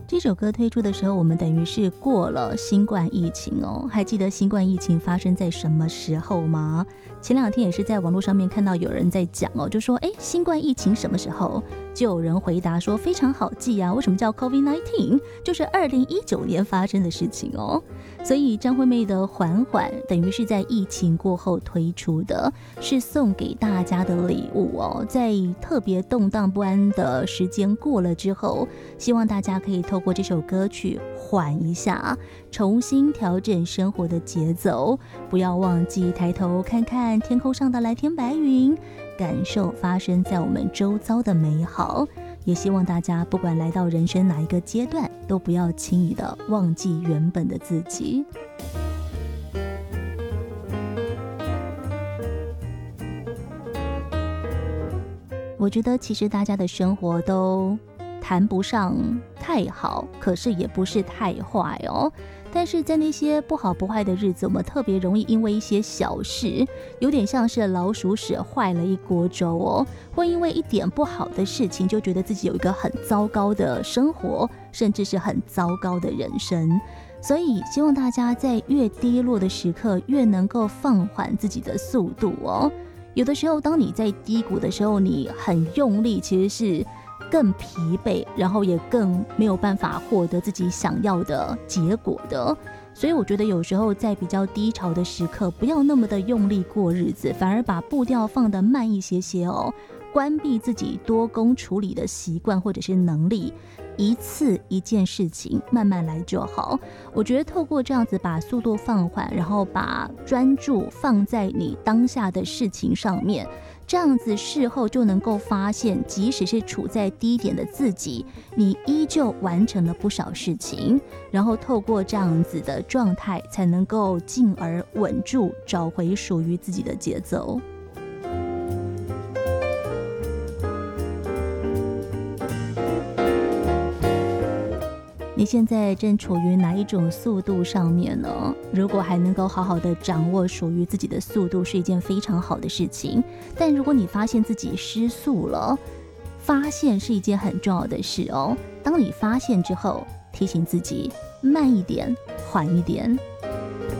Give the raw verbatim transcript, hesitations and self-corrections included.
这首歌推出的时候，我们等于是过了新冠疫情哦。还记得新冠疫情发生在什么时候吗？前两天也是在网络上面看到有人在讲哦，就说哎，新冠疫情什么时候？就有人回答说非常好记啊，为什么叫 COVID 十九？ 就是二零一九年发生的事情哦。所以张惠妹的《缓缓》等于是在疫情过后推出的，是送给大家的礼物哦。在特别动荡不安的时间过了之后，希望大家可以透过这首歌曲缓一下，重新调整生活的节奏，不要忘记抬头看看天空上的蓝天白云，感受发生在我们周遭的美好。也希望大家不管来到人生哪一个阶段，都不要轻易的忘记原本的自己。我觉得其实大家的生活都谈不上太好，可是也不是太坏哦。但是在那些不好不坏的日子，我们特别容易因为一些小事，有点像是老鼠屎坏了一锅粥哦，会因为一点不好的事情，就觉得自己有一个很糟糕的生活，甚至是很糟糕的人生。所以希望大家在越低落的时刻，越能够放缓自己的速度哦。有的时候，当你在低谷的时候，你很用力，其实是更疲惫，然后也更没有办法获得自己想要的结果的。所以我觉得有时候在比较低潮的时刻，不要那么的用力过日子，反而把步调放得慢一些些哦，关闭自己多工处理的习惯或者是能力，一次一件事情慢慢来就好。我觉得透过这样子把速度放缓，然后把专注放在你当下的事情上面，这样子事后就能够发现，即使是处在低点的自己，你依旧完成了不少事情，然后透过这样子的状态，才能够进而稳住，找回属于自己的节奏。你现在正处于哪一种速度上面呢？如果还能够好好的掌握属于自己的速度，是一件非常好的事情。但如果你发现自己失速了，发现是一件很重要的事哦。当你发现之后，提醒自己慢一点，缓一点。